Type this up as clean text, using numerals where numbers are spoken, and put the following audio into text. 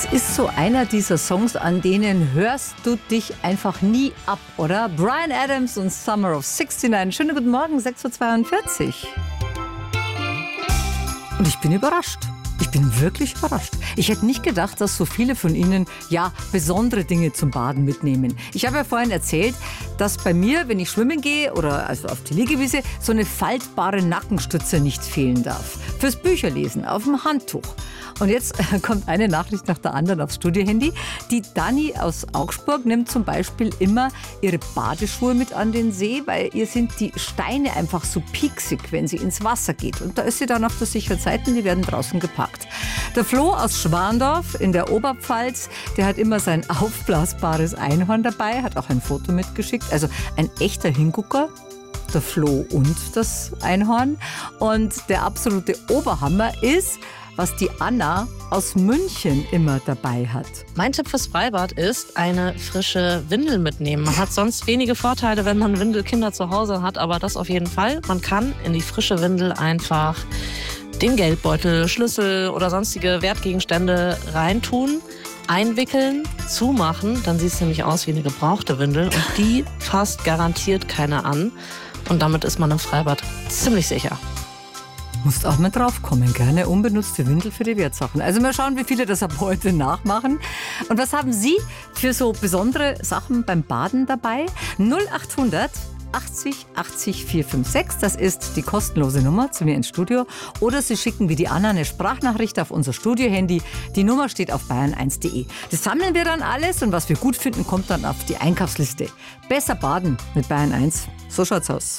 Das ist so einer dieser Songs, an denen hörst du dich einfach nie ab, oder? Bryan Adams und Summer of 69. Schönen guten Morgen, 6:42 Uhr. Und ich bin überrascht. Ich bin wirklich überrascht. Ich hätte nicht gedacht, dass so viele von Ihnen besondere Dinge zum Baden mitnehmen. Ich habe ja vorhin erzählt, dass bei mir, wenn ich schwimmen gehe oder also auf die Liegewiese, so eine faltbare Nackenstütze nicht fehlen darf. Fürs Bücherlesen auf dem Handtuch. Und jetzt kommt eine Nachricht nach der anderen aufs Studiohandy. Die Dani aus Augsburg nimmt zum Beispiel immer ihre Badeschuhe mit an den See, weil ihr sind die Steine einfach so pieksig, wenn sie ins Wasser geht. Und da ist sie dann auf der sicheren Seite, die werden draußen geparkt. Der Flo aus Schwandorf in der Oberpfalz, der hat immer sein aufblasbares Einhorn dabei, hat auch ein Foto mitgeschickt. Also ein echter Hingucker. Der Flo und das Einhorn. Und der absolute Oberhammer ist, was die Anna aus München immer dabei hat. Mein Tipp fürs Freibad ist, eine frische Windel mitnehmen. Man hat sonst wenige Vorteile, wenn man Windelkinder zu Hause hat, aber das auf jeden Fall. Man kann in die frische Windel einfach den Geldbeutel, Schlüssel oder sonstige Wertgegenstände reintun, einwickeln, zumachen. Dann sieht es nämlich aus wie eine gebrauchte Windel und die fasst garantiert keiner an. Und damit ist man im Freibad ziemlich sicher. Musst auch mal draufkommen, gerne unbenutzte Windel für die Wertsachen. Also mal schauen, wie viele das ab heute nachmachen. Und was haben Sie für so besondere Sachen beim Baden dabei? 0800 80 80 456, das ist die kostenlose Nummer zu mir ins Studio. Oder Sie schicken wie die Anna eine Sprachnachricht auf unser Studiohandy. Die Nummer steht auf bayern1.de. Das sammeln wir dann alles und was wir gut finden, kommt dann auf die Einkaufsliste. Besser baden mit Bayern 1. So schaut's aus.